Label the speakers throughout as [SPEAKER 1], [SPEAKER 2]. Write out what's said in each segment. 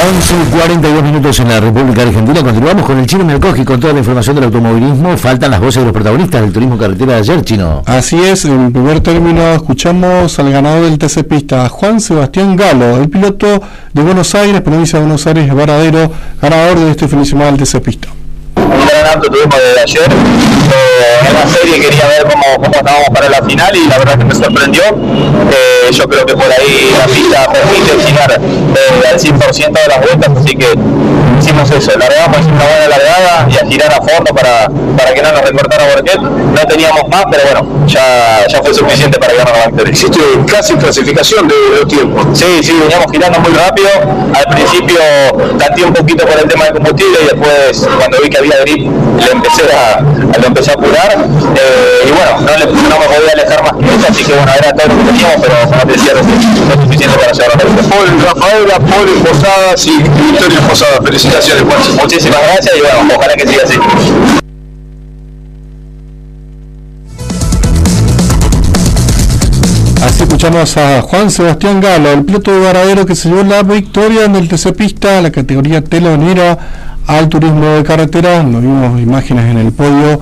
[SPEAKER 1] 11:42 en la República Argentina. Continuamos con el Chino Mialkowski con toda la información del automovilismo. Faltan las voces de los protagonistas del turismo carretera de ayer, Chino.
[SPEAKER 2] Así es, en primer término escuchamos al ganador del TC Pista, Juan Sebastián Galo, el piloto de Buenos Aires, provincia de Buenos Aires, Varadero, ganador de este fin de semana del TC Pista.
[SPEAKER 3] Un gran auto tuvimos desde ayer, en la serie quería ver cómo estábamos para la final y la verdad que me sorprendió. Yo creo que por ahí la pista permite girar al 100% de las vueltas, así que hicimos eso, largamos una buena largada y a girar a fondo para que no nos recortara Borquet. No teníamos más, pero bueno, ya fue suficiente para ganar la victoria.
[SPEAKER 4] Hiciste casi clasificación de los tiempos.
[SPEAKER 3] Sí, veníamos girando muy rápido. Al principio tanteé un poquito por el tema de combustible y después cuando vi que había grip lo empecé a apurar y bueno, no me podía alejar más que eso, así que bueno, era todo lo que teníamos, pero como te decía, no suficiente para llegar a la victoria.
[SPEAKER 4] Paul en Rafaela, Paul en Posadas y Victoria en Posadas. Felicitaciones, Juan.
[SPEAKER 3] Muchísimas gracias y bueno, ojalá que siga así.
[SPEAKER 2] Así escuchamos a Juan Sebastián Galo, el piloto de Varadero que se llevó la victoria en el TC Pista, la categoría telonera al turismo de carretera. Nos vimos imágenes en el podio,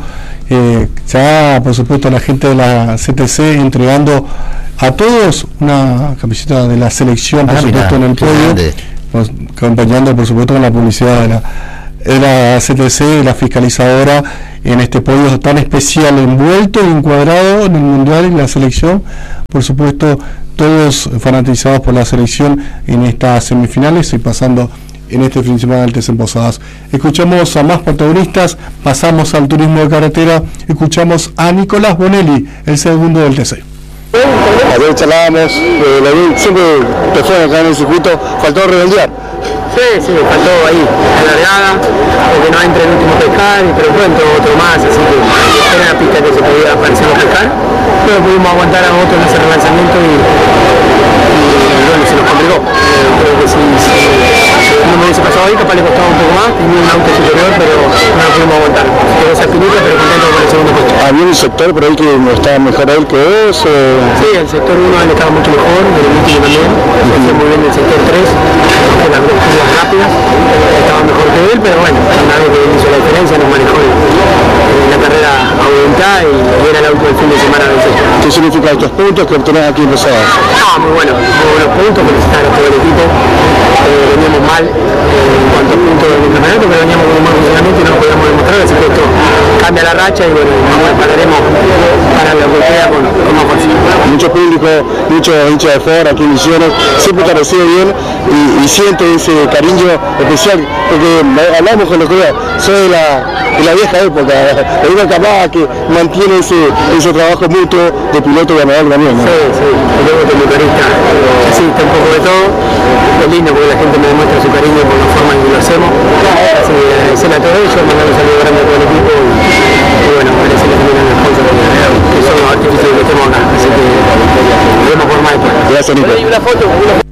[SPEAKER 2] ya por supuesto la gente de la CTC entregando a todos una camiseta de la selección, por supuesto, en el podio, acompañando por supuesto con la publicidad de la CTC, la fiscalizadora, en este podio tan especial, envuelto y encuadrado en el mundial y la selección, por supuesto todos fanatizados por la selección en estas semifinales y pasando en este fin de semana del TC Posadas. Escuchamos a más protagonistas, pasamos al turismo de carretera, escuchamos a Nicolás Bonelli, el segundo del TC.
[SPEAKER 5] Ayer charlábamos, siempre te fue acá en el circuito, faltó redondear.
[SPEAKER 6] Sí, faltó ahí la largada, porque no entra el último pescar, pero pronto otro más, así que era la pista que se podía aparecer a pescar, pero pudimos aguantar a otro en ese relanzamiento y bueno, se nos complicó. Creo que si no me hubiese pasado ahí, capaz le costaba un poco más, tenía un auto superior, pero no lo pudimos aguantar. Quedó esa espinita, pero contento con el segundo puesto.
[SPEAKER 5] ¿Había un sector por ahí que estaba mejor él que vos?
[SPEAKER 6] Sí, el sector 1 él estaba mucho mejor, el último también, se muy bien el sector 3, que las dos curvas rápidas, estaba mejor que él, pero bueno, una vez que hizo la diferencia nos manejó la carrera a voluntad y era el auto del fin de semana del sexto.
[SPEAKER 5] ¿Qué significa estos puntos que obtenés aquí en Posadas?
[SPEAKER 6] Muy buenos puntos, felicitaron a todo el equipo. Veníamos mal en cuanto a puntos del campeonato, pero veníamos con un buen funcionamiento y no lo podíamos demostrar, así que esto cambia la racha y bueno, pararemos para lo que queda con más fuerza.
[SPEAKER 5] Mucho público, muchos hinchas de Ford aquí en Misiones, siempre te recibe bien y siente ese cariño especial, porque hablamos con los que soy de la vieja época, de una camada que mantiene ese trabajo mutuo de piloto y ganador también, ¿no?
[SPEAKER 6] Sí, luego de motorista existe un poco de todo, es lindo porque la gente me demuestra su cariño por la forma en que lo hacemos, así que agradecerle a todos ellos, mandar un saludo grande a todo el equipo y bueno, agradecerle también a los sponsors que son los artífices que estemos acá, así que nos vemos por más después.
[SPEAKER 5] Gracias, Nico.
[SPEAKER 6] Una foto.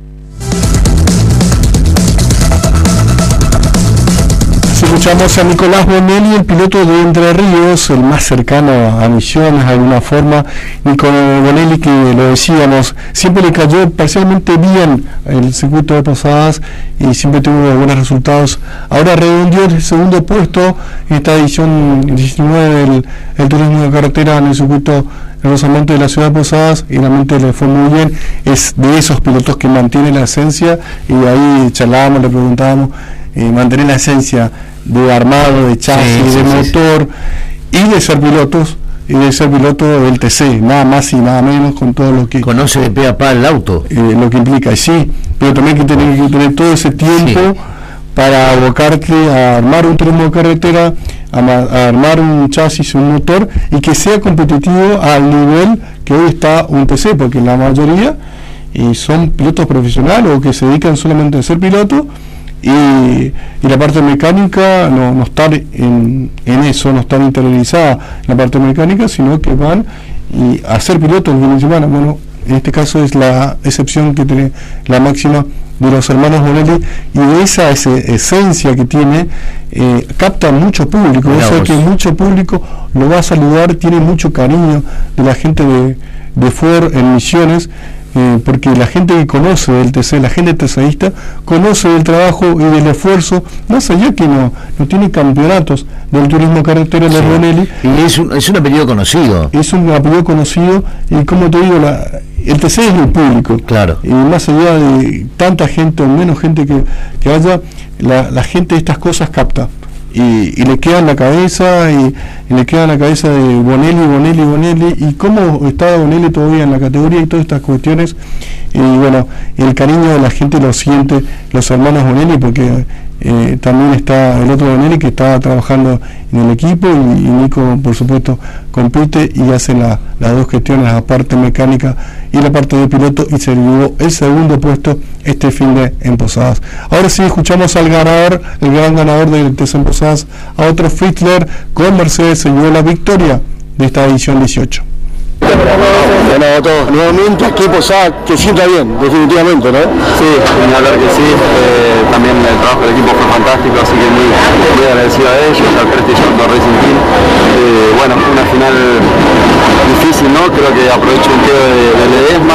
[SPEAKER 2] Escuchamos a Nicolás Bonelli, el piloto de Entre Ríos, el más cercano a Misiones de alguna forma. Nicolás Bonelli, que lo decíamos, siempre le cayó parcialmente bien el circuito de Posadas y siempre tuvo buenos resultados. Ahora redondeó el segundo puesto en esta edición 19 del turismo de carretera en el circuito de Rosamonte de la ciudad de Posadas y realmente le fue muy bien. Es de esos pilotos que mantienen la esencia y ahí charlábamos, le preguntábamos, mantener la esencia de armado, de chasis, de motor y de ser pilotos y de ser piloto del TC, nada más y nada menos, con todo lo que
[SPEAKER 1] conoce de pe a pa el auto,
[SPEAKER 2] lo que implica, sí, pero también hay que tener todo ese tiempo para abocarte a armar un turismo de carretera, a armar un chasis, un motor y que sea competitivo al nivel que hoy está un TC, porque la mayoría son pilotos profesionales o que se dedican solamente a ser pilotos. Y la parte mecánica no está en eso, no está interiorizada en la parte mecánica, sino que van a ser pilotos el fin de semana. Bueno, en este caso es la excepción que tiene la máxima de los hermanos Bonelli, y de esa esencia que tiene, capta mucho público. O sea que mucho público lo va a saludar, tiene mucho cariño de la gente de Ford en Misiones, porque la gente que conoce del TC, la gente TCista, conoce del trabajo y del esfuerzo, más allá que no tiene campeonatos del turismo carretera de Bonelli.
[SPEAKER 1] Y es un apellido conocido.
[SPEAKER 2] Es un apellido conocido, y como te digo, el TC es el público.
[SPEAKER 1] Claro.
[SPEAKER 2] Y más allá de tanta gente o menos gente que haya, la gente estas cosas capta. Y le queda en la cabeza, y le queda en la cabeza de Bonelli, y cómo está Bonelli todavía en la categoría y todas estas cuestiones. Y bueno, el cariño de la gente lo siente los hermanos Bonelli, porque también está el otro Bonelli que está trabajando en el equipo, y Nico, por supuesto, compite y hace las dos gestiones, la parte mecánica y la parte de piloto, y se llevó el segundo puesto este fin de en Posadas. Ahora sí, escuchamos al ganador, el gran ganador del TC en Posadas, a Otto Fritzler, con Mercedes se llevó la victoria de esta edición 18.
[SPEAKER 5] Bueno, Otto, nuevamente aquí Posadas, te sienta bien, definitivamente, ¿no?
[SPEAKER 3] Sí, ni hablar que sí, también el trabajo del equipo fue fantástico, así que muy agradecido a ellos, al Prestige Auto Racing Team. Bueno, fue una final difícil, ¿no? Creo que aprovecho un quedo de Ledesma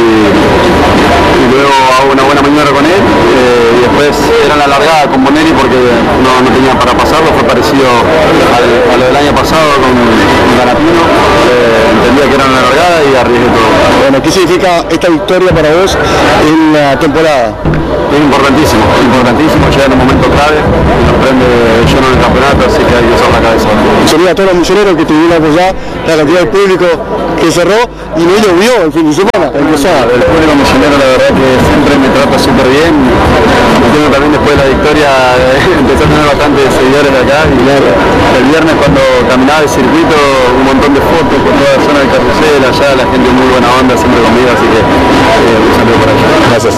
[SPEAKER 3] y luego hago una buena maniobra con él, y después era la largada con Bonelli porque no tenía para pasarlo, fue parecido a lo del año pasado con Ganapino, entendía que era una largada y arriesgué todo.
[SPEAKER 5] Bueno, ¿qué significa esta victoria para vos en la temporada?
[SPEAKER 3] Es importantísimo, llega en un momento clave, nos prende lleno en el campeonato, así que hay que usar la cabeza.
[SPEAKER 5] Saludos a todos los misioneros que estuvieron apoyar, la cantidad de público que cerró y no llovió el fin de semana.
[SPEAKER 3] El público misionero, la verdad que siempre me trata súper bien. Entiendo también después de la victoria, empecé a tener bastantes seguidores de acá, y el viernes cuando caminaba el circuito, un montón de fotos por toda la zona del carrusel, allá la gente muy buena onda, siempre conmigo, así que un saludo por allá.
[SPEAKER 5] Gracias.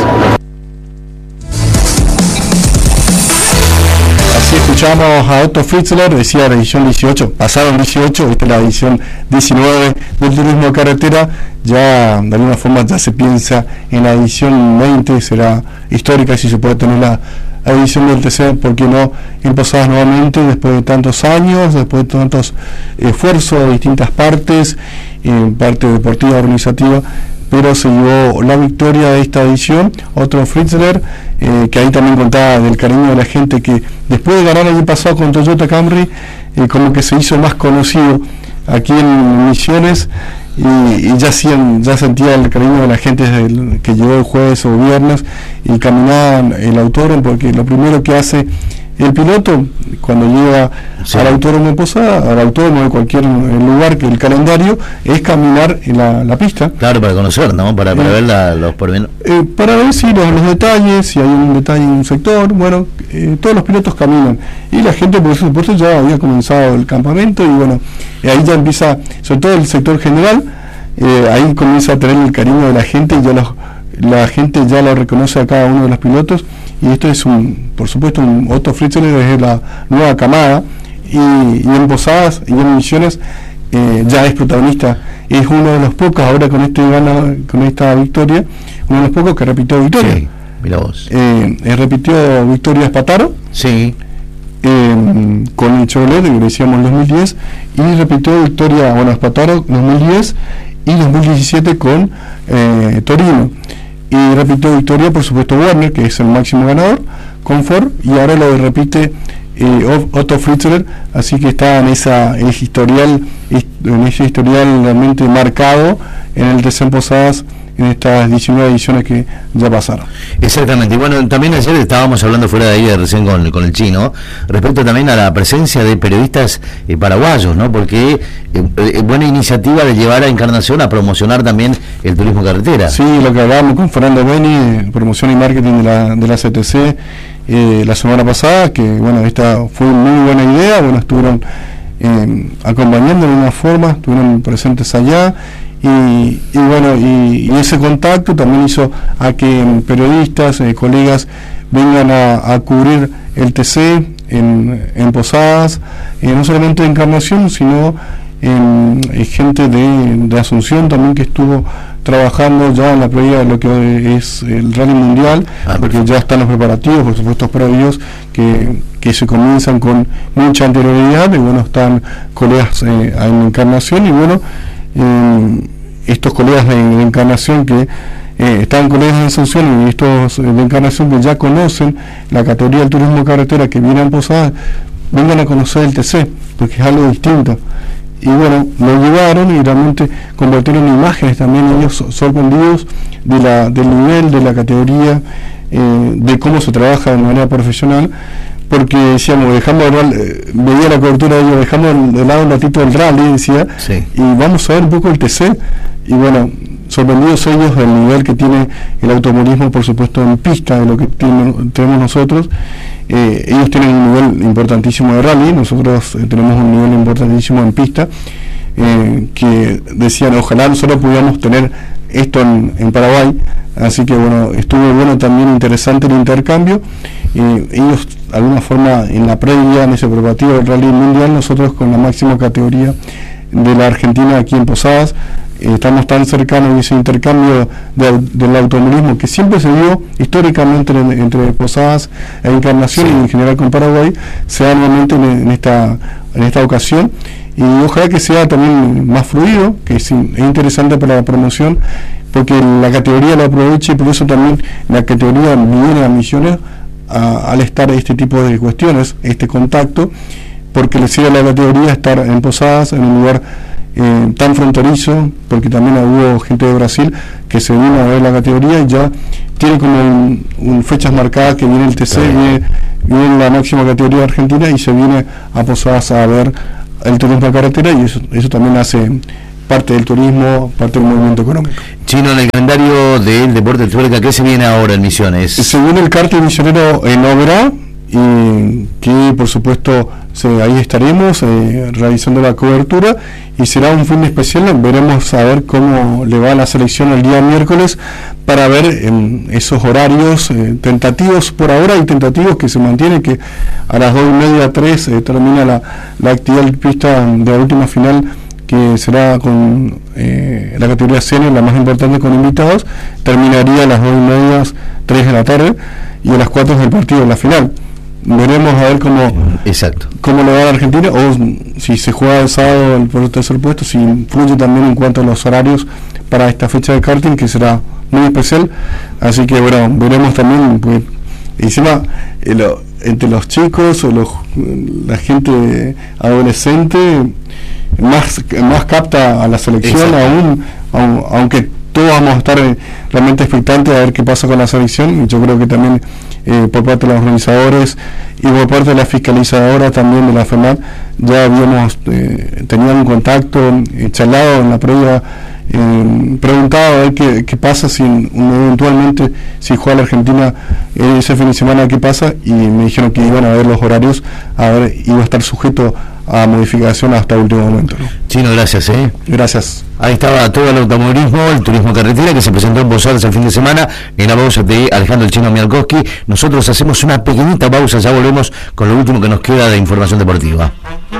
[SPEAKER 2] Así escuchamos a Otto Fritzler, decía la edición 18, pasaron 18, esta es la edición 19 del turismo de carretera. Ya de alguna forma ya se piensa en la edición 20, será histórica si se puede tener la edición del TC, porque no en Posadas nuevamente, después de tantos años, después de tantos esfuerzos de distintas partes, parte deportiva, organizativa, pero se llevó la victoria de esta edición. Otro Fritzler, que ahí también contaba del cariño de la gente, que después de ganar el año pasado con Toyota Camry, como que se hizo más conocido aquí en Misiones, y ya sentía el cariño de la gente desde que llegó el jueves o viernes y caminaban el autódromo, porque lo primero que hace el piloto cuando llega al autódromo de Posada, al autódromo de cualquier lugar que el calendario, es caminar en la pista.
[SPEAKER 1] Claro, para conocer, ¿no? Para ver los pormenores.
[SPEAKER 2] Para ver si los detalles, si hay un detalle en un sector. Bueno, todos los pilotos caminan, y la gente por supuesto ya había comenzado el campamento, y bueno, ahí ya empieza, sobre todo el sector general, ahí comienza a tener el cariño de la gente, y ya la gente ya lo reconoce a cada uno de los pilotos. Y esto es por supuesto, un Otto Fritzler es la nueva camada, y en Posadas y en Misiones ya es protagonista, es uno de los pocos ahora con esta victoria, uno de los pocos que repitió victoria.
[SPEAKER 1] Sí, mira vos.
[SPEAKER 2] Repitió victoria Spataro,
[SPEAKER 1] sí,
[SPEAKER 2] con el Chevrolet, que decíamos en 2010, y repitió victoria, Spataro 2010 y 2017 con Torino. Y repitió victoria, por supuesto, Werner, que es el máximo ganador, con Ford, y ahora lo repite Otto Fritzler, así que está en ese historial realmente marcado en el TC en Posadas, en estas 19 ediciones que ya pasaron.
[SPEAKER 1] Exactamente. Y bueno, también ayer estábamos hablando fuera de ahí recién con el chino, respecto también a la presencia de periodistas paraguayos, ¿no? Porque buena iniciativa de llevar a Encarnación a promocionar también el turismo carretera.
[SPEAKER 2] Sí, lo que hablábamos con Fernando Beni, promoción y marketing de la CTC, la semana pasada, que bueno, esta fue muy buena idea. Bueno, estuvieron acompañando de una forma, estuvieron presentes allá. Y bueno, y ese contacto también hizo a que periodistas, colegas vengan a cubrir el TC en Posadas, no solamente de Encarnación, sino gente de Asunción también, que estuvo trabajando ya en la previa de lo que es el Rally Mundial, porque ya están los preparativos, por supuesto, previos que se comienzan con mucha anterioridad. Y bueno, están colegas en Encarnación, y bueno, estos colegas de Encarnación que estaban colegas de Asunción y estos de Encarnación que ya conocen la categoría del turismo de carretera que vienen a Posadas, vengan a conocer el TC, porque es algo distinto. Y bueno, lo llevaron y realmente compartieron imágenes también ellos sorprendidos del nivel de la categoría, de cómo se trabaja de manera profesional, porque decíamos, veía la cobertura de ellos, dejamos de lado un ratito el rally, decía, sí, y vamos a ver un poco el TC, y bueno, sorprendidos ellos del nivel que tiene el automovilismo, por supuesto en pista, de lo que tenemos nosotros. Ellos tienen un nivel importantísimo de rally, nosotros tenemos un nivel importantísimo en pista, que decían, ojalá nosotros pudiéramos tener esto en Paraguay, así que bueno, estuvo bueno también, interesante el intercambio. Ellos de alguna forma en la previa, en ese preparativo del rally mundial, nosotros con la máxima categoría de la Argentina aquí en Posadas, estamos tan cercanos a ese intercambio del automovilismo que siempre se dio históricamente entre Posadas e Encarnación, sí, y en general con Paraguay, se da nuevamente en esta ocasión, y ojalá que sea también más fluido, que es interesante para la promoción, porque la categoría lo aproveche, y por eso también la categoría viene a Misiones al estar este tipo de cuestiones, este contacto, porque le sirve a la categoría estar en Posadas, en un lugar tan fronterizo, porque también hubo gente de Brasil que se vino a ver la categoría y ya tiene como fechas marcadas que viene el TC, viene la máxima categoría de Argentina y se viene a Posadas a ver el turismo de carretera, y eso también hace parte del turismo, parte del movimiento económico.
[SPEAKER 1] Chino, en el calendario del deporte de tuerca, ¿qué se viene ahora en Misiones?
[SPEAKER 2] Se viene el karting misionero en Oberá, y que por supuesto ahí estaremos realizando la cobertura, y será un fin especial. Veremos a ver cómo le va a la selección el día miércoles, para ver esos horarios tentativos por ahora, y tentativos que se mantienen, que a las 2:30, 3 termina la actividad de pista de la última final, que será con la categoría senior, la más importante, con invitados. Terminaría a las 2:30, 3 de la tarde, y a las 4 del partido de la final. Veremos a ver cómo le va a la Argentina, o si se juega el sábado por el tercer puesto, si influye también en cuanto a los horarios para esta fecha de karting, que será muy especial. Así que bueno, veremos también, pues, encima entre los chicos o la gente adolescente más capta a la selección aún, aunque todos vamos a estar realmente expectantes a ver qué pasa con la selección. Yo creo que también por parte de los organizadores y por parte de la fiscalizadora también de la FEMAT ya habíamos tenido un contacto, charlado en la previa, preguntado a ver qué pasa si eventualmente si juega la Argentina ese fin de semana, qué pasa, y me dijeron que iban a ver los horarios, iba a estar sujeto a modificación hasta último momento, ¿no?
[SPEAKER 1] Chino, gracias.
[SPEAKER 2] Gracias.
[SPEAKER 1] Ahí estaba todo el automovilismo, el turismo carretera, que se presentó en Posadas el fin de semana, en la pausa de Alejandro el Chino Mialkowski. Nosotros hacemos una pequeñita pausa, ya volvemos con lo último que nos queda de información deportiva.